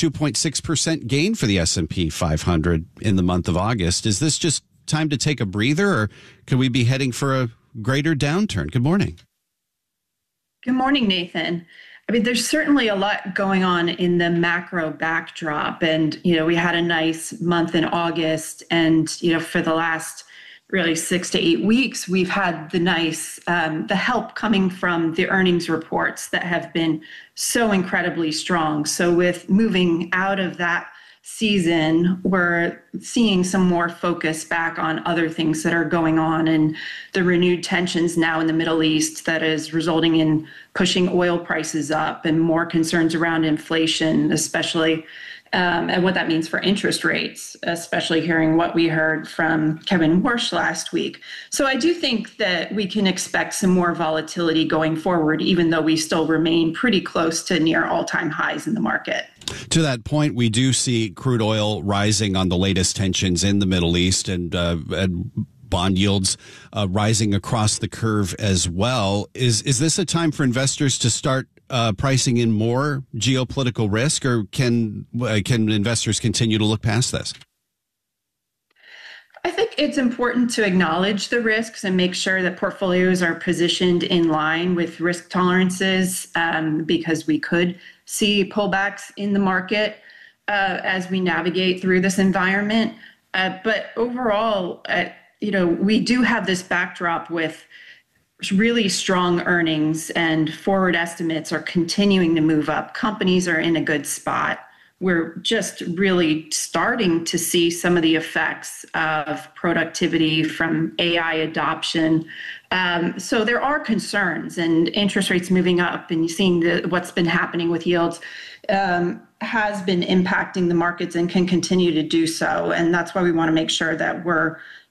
2.6% gain for the S&P 500 in the month of August. Is this just time to take a breather, or could we be heading for a greater downturn? Good morning. Good morning, Nathan. I mean, there's certainly a lot going on in the macro backdrop. And, we had a nice month in August. And, for the last really 6 to 8 weeks, we've had the help coming from the earnings reports that have been so incredibly strong. So with moving out of that season, we're seeing some more focus back on other things that are going on and the renewed tensions now in the Middle East that is resulting in pushing oil prices up and more concerns around inflation, especially and what that means for interest rates, especially hearing what we heard from Kevin Warsh last week. So I do think that we can expect some more volatility going forward, even though we still remain pretty close to near all-time highs in the market. To that point, we do see crude oil rising on the latest tensions in the Middle East and bond yields rising across the curve as well. Is this a time for investors to start pricing in more geopolitical risk, or can investors continue to look past this? I think it's important to acknowledge the risks and make sure that portfolios are positioned in line with risk tolerances, because we could see pullbacks in the market as we navigate through this environment. But overall, we do have this backdrop with really strong earnings, and forward estimates are continuing to move up. Companies are in a good spot. We're just really starting to see some of the effects of productivity from AI adoption. So there are concerns, and interest rates moving up, and you've seen what's been happening with yields has been impacting the markets and can continue to do so. And that's why we want to make sure that we're